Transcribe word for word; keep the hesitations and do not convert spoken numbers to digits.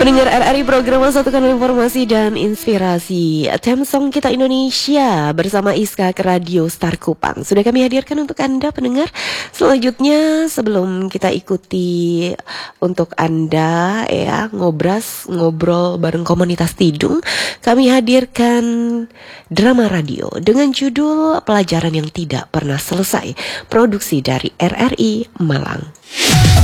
Pendengar R R I, program Satukan Informasi dan Inspirasi, Theme Song Kita Indonesia bersama Iska ke Radio Star Kupang sudah kami hadirkan untuk Anda pendengar. Selanjutnya sebelum kita ikuti untuk Anda ya ngobras ngobrol bareng komunitas Tidung, kami hadirkan drama radio dengan judul Pelajaran yang Tidak Pernah Selesai, produksi dari R R I Malang.